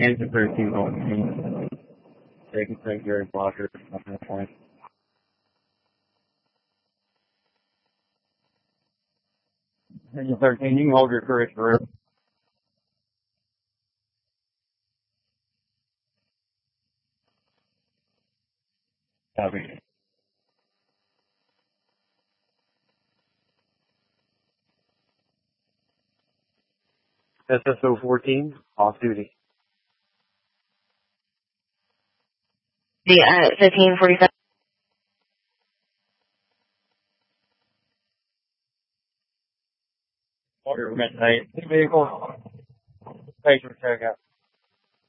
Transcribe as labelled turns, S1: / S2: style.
S1: Engine 13 on taking secondary blocker at that point. Engine 13, you can hold your courage for it. Copy. SSO 14, off duty.
S2: The 1547.
S1: Order midnight. Vehicle. Patient checkout.